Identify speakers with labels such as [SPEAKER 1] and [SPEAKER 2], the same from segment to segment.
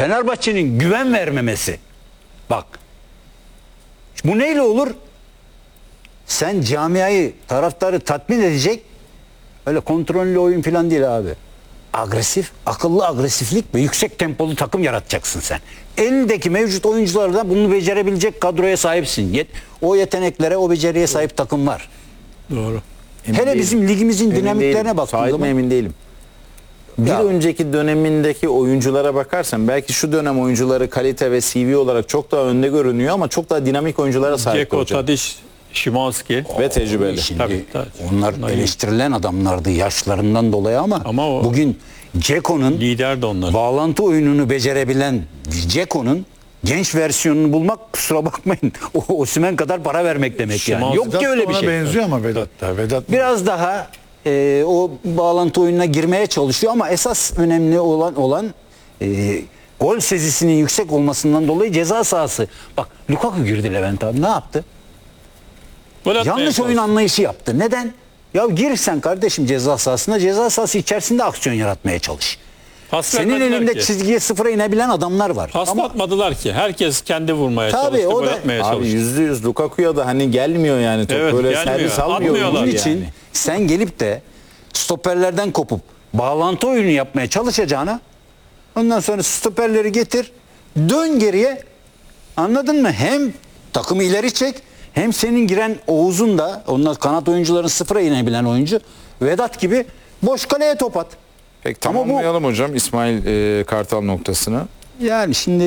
[SPEAKER 1] Fenerbahçe'nin güven vermemesi. Bak. Bu neyle olur? Sen camiayı, taraftarı tatmin edecek öyle kontrollü oyun falan değil abi. Agresif, akıllı agresiflik ve yüksek tempolu takım yaratacaksın sen. Elindeki mevcut oyunculardan bunu becerebilecek kadroya sahipsin. O yeteneklere, o beceriye sahip takım var.
[SPEAKER 2] Doğru.
[SPEAKER 1] Hele bizim ligimizin dinamiklerine baktığım zaman
[SPEAKER 3] emin değilim. Bir
[SPEAKER 1] Ya.
[SPEAKER 3] önceki dönemindeki oyunculara bakarsan belki şu dönem oyuncuları kalite ve CV olarak çok daha önde görünüyor ama çok daha dinamik oyunculara sahip
[SPEAKER 2] Ceko,
[SPEAKER 3] hocam.
[SPEAKER 2] Tadić, Szymanski.
[SPEAKER 3] Ve tecrübeli.
[SPEAKER 1] Şimdi
[SPEAKER 2] Tabii.
[SPEAKER 1] onlar eleştirilen adamlardı yaşlarından dolayı ama
[SPEAKER 2] o-
[SPEAKER 1] bugün Ceko'nun
[SPEAKER 2] Lider de onlar.
[SPEAKER 1] bağlantı oyununu becerebilen Ceko'nun genç versiyonunu bulmak, kusura bakmayın, Osimhen kadar para vermek demek yani.
[SPEAKER 2] Şimanski
[SPEAKER 1] Yok ki öyle bir
[SPEAKER 4] ona
[SPEAKER 1] şey.
[SPEAKER 4] benziyor ama Vedat da. Vedat
[SPEAKER 1] Biraz daha o bağlantı oyununa girmeye çalışıyor ama esas önemli olan gol sezisinin yüksek olmasından dolayı ceza sahası. Bak Lukaku girdi Levent abi, ne yaptı?
[SPEAKER 2] Gol atmaya
[SPEAKER 1] Yanlış oyun
[SPEAKER 2] çalıştı.
[SPEAKER 1] anlayışı yaptı. Neden? Ya girsen kardeşim ceza sahasına, ceza sahası içerisinde aksiyon yaratmaya çalış.
[SPEAKER 2] Pas
[SPEAKER 1] Senin
[SPEAKER 2] vermediler
[SPEAKER 1] elinde
[SPEAKER 2] ki.
[SPEAKER 1] çizgiye sıfıra inebilen adamlar var.
[SPEAKER 2] Pas
[SPEAKER 1] Ama
[SPEAKER 2] atmadılar ki. Herkes kendi vurmaya
[SPEAKER 1] Tabii,
[SPEAKER 2] çalıştı,
[SPEAKER 1] o
[SPEAKER 2] gol
[SPEAKER 1] da-
[SPEAKER 2] atmaya
[SPEAKER 3] Abi
[SPEAKER 2] çalıştı.
[SPEAKER 3] %100 Lukaku'ya da hani gelmiyor yani top.
[SPEAKER 2] Evet,
[SPEAKER 3] Böyle
[SPEAKER 2] gelmiyor.
[SPEAKER 3] servis almıyor.
[SPEAKER 2] Atmıyorlar.
[SPEAKER 1] bunun
[SPEAKER 3] yani.
[SPEAKER 1] için sen gelip de stoperlerden kopup bağlantı oyunu yapmaya çalışacağına ondan sonra stoperleri getir, dön geriye, anladın mı? Hem takımı ileri çek, hem senin giren Oğuz'un da, onlar kanat oyuncuların sıfıra inebilen oyuncu, Vedat gibi boş kaleye top at.
[SPEAKER 5] Peki
[SPEAKER 1] Ama bu-
[SPEAKER 5] tamamlayalım hocam İsmail Kartal noktasını.
[SPEAKER 1] Yani şimdi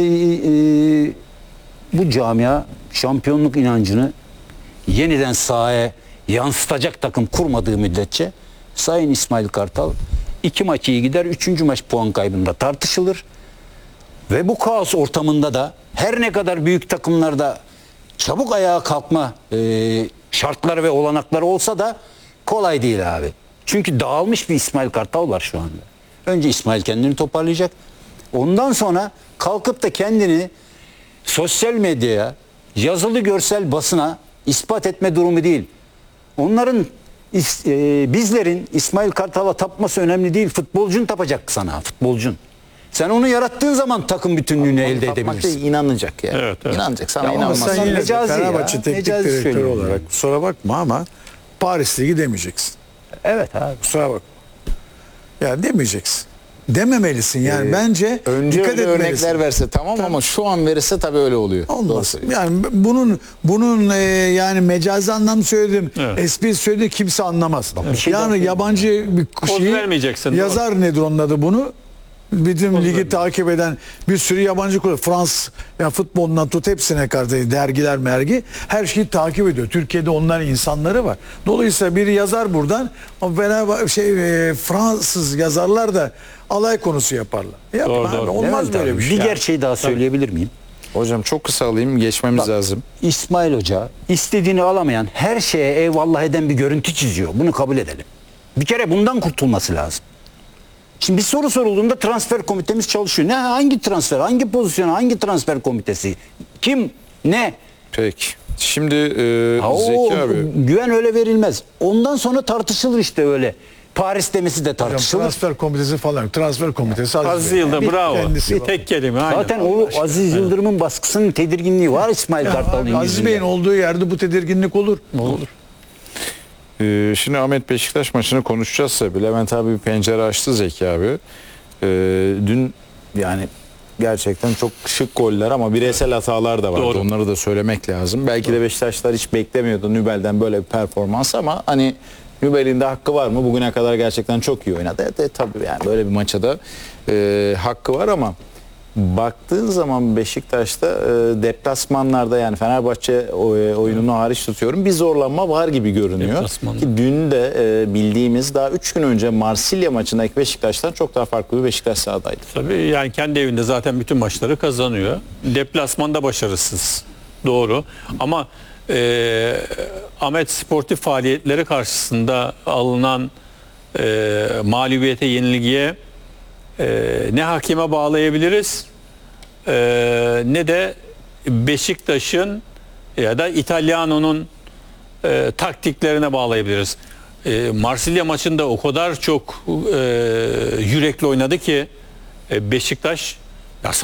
[SPEAKER 1] bu camia şampiyonluk inancını yeniden sahaya yansıtacak takım kurmadığı müddetçe Sayın İsmail Kartal 2 maç iyi gider, 3. maç puan kaybında tartışılır. Ve bu kaos ortamında da her ne kadar büyük takımlarda çabuk ayağa kalkma şartları ve olanakları olsa da kolay değil abi. Çünkü dağılmış bir İsmail Kartal var şu anda. Önce İsmail kendini toparlayacak. Ondan sonra kalkıp da kendini sosyal medyaya, yazılı görsel basına ispat etme durumu değil. Onların bizlerin İsmail Kartal'a tapması önemli değil. Futbolcun tapacak sana, futbolcun. Sen onu yarattığın zaman takım bütünlüğünü elde
[SPEAKER 3] Tapmak
[SPEAKER 1] edebilirsin.
[SPEAKER 3] değil, inanacak yani.
[SPEAKER 2] Evet, evet.
[SPEAKER 3] İnanacak. Sana
[SPEAKER 1] Ya ama
[SPEAKER 3] inanmaz.
[SPEAKER 4] sen yine de
[SPEAKER 1] mecazi ya,
[SPEAKER 4] Fenerbahçe teknik
[SPEAKER 1] mecazi
[SPEAKER 4] direktörü
[SPEAKER 1] söylüyorum
[SPEAKER 4] olarak
[SPEAKER 1] yani.
[SPEAKER 4] kusura bakma ama Paris Ligi demeyeceksin.
[SPEAKER 1] Evet abi.
[SPEAKER 4] Kusura bakma. Ya demeyeceksin. Dememelisin yani bence
[SPEAKER 3] Önce
[SPEAKER 4] dikkat
[SPEAKER 3] öyle
[SPEAKER 4] etmelisin.
[SPEAKER 3] örnekler verse tamam ama şu an verirse tabii öyle oluyor. Doğru
[SPEAKER 4] Olmaz.
[SPEAKER 3] söylüyorsun.
[SPEAKER 4] Yani bunun yani mecazi anlam söyledim.
[SPEAKER 2] Evet.
[SPEAKER 4] Espri söyledim kimse anlamaz.
[SPEAKER 1] şey daha
[SPEAKER 4] Yani
[SPEAKER 1] söyleyeyim.
[SPEAKER 4] yabancı bir
[SPEAKER 2] Poz
[SPEAKER 4] şeyi
[SPEAKER 2] vermeyeceksin,
[SPEAKER 4] yazar nedir onun adı bunu? Bütün ligi
[SPEAKER 2] vermeyeceksin.
[SPEAKER 4] takip eden bir sürü yabancı kulüp, Frans ya futbolundan tut hepsine kadar dergiler mergi her şeyi takip ediyor. Türkiye'de onların insanları var. Dolayısıyla biri yazar buradan o Fransız yazarlar da alay konusu yaparlar. Yapma
[SPEAKER 2] Doğru,
[SPEAKER 4] abi,
[SPEAKER 2] doğru.
[SPEAKER 4] olmaz
[SPEAKER 1] Levent
[SPEAKER 4] böyle
[SPEAKER 1] abi,
[SPEAKER 4] bir şey.
[SPEAKER 1] gerçeği daha söyleyebilir miyim?
[SPEAKER 5] Hocam çok kısa alayım geçmemiz lazım.
[SPEAKER 1] İsmail Hoca istediğini alamayan, her şeye eyvallah eden bir görüntü çiziyor. Bunu kabul edelim. Bir kere bundan kurtulması lazım. Şimdi bir soru sorulduğunda transfer komitemiz çalışıyor. Ne, hangi transfer, hangi pozisyon, hangi transfer komitesi? Kim, ne?
[SPEAKER 5] Peki. Şimdi
[SPEAKER 1] Ha, o
[SPEAKER 5] Zeki abi
[SPEAKER 1] güven öyle verilmez. Ondan sonra tartışılır işte öyle. Paris demesi de
[SPEAKER 4] Hocam,
[SPEAKER 1] tartışılır.
[SPEAKER 4] transfer komitesi falan. Transfer komitesi
[SPEAKER 2] Aziz
[SPEAKER 4] Bey.
[SPEAKER 2] Yıldırım, bravo.
[SPEAKER 4] Kendisi var.
[SPEAKER 2] Tek kelime. Aynen.
[SPEAKER 1] Zaten o Aziz Yıldırım'ın baskısının tedirginliği var İsmail Kartal'ın
[SPEAKER 4] Aziz
[SPEAKER 1] yüzünde.
[SPEAKER 4] Bey'in olduğu yerde bu tedirginlik olur.
[SPEAKER 1] Olur.
[SPEAKER 5] şimdi Ahmet Beşiktaş maçını konuşacağız tabii. Levent abi bir pencere açtı Zeki abi.
[SPEAKER 3] Dün yani gerçekten çok şık goller ama bireysel hatalar da vardı.
[SPEAKER 2] Doğru.
[SPEAKER 3] Onları da söylemek lazım. Belki de Beşiktaşlar hiç beklemiyordu Nübel'den böyle bir performans ama hani Nübel'in de hakkı var mı? Bugüne kadar gerçekten çok iyi oynadı. Tabii yani böyle bir maça da hakkı var ama baktığın zaman Beşiktaş'ta deplasmanlarda yani Fenerbahçe oyununu hariç tutuyorum bir zorlanma var gibi görünüyor.
[SPEAKER 2] Deplasmanda.
[SPEAKER 3] Ki dün de bildiğimiz daha 3 gün önce Marsilya maçındaki Beşiktaş'tan çok daha farklı bir Beşiktaş sahadaydı.
[SPEAKER 2] Tabii yani kendi evinde zaten bütün maçları kazanıyor. Deplasmanda başarısız. Doğru. Ama Ahmet sportif faaliyetleri karşısında alınan mağlubiyete, yenilgiye ne hakeme bağlayabiliriz ne de Beşiktaş'ın ya da İtalyano'nun taktiklerine bağlayabiliriz. Marsilya maçında o kadar çok yürekli oynadı ki Beşiktaş